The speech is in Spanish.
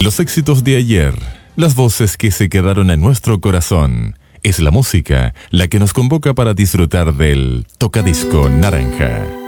Los éxitos de ayer, las voces que se quedaron en nuestro corazón. Es la música la que nos convoca para disfrutar del Tocadisco Naranja.